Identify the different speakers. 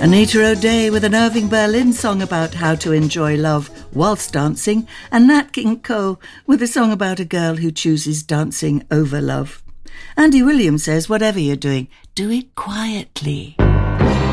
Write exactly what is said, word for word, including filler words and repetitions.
Speaker 1: Anita O'Day with an Irving Berlin song about how to enjoy love whilst dancing, and Nat King Cole with a song about a girl who chooses dancing over love. Andy Williams says, whatever you're doing, do it quietly.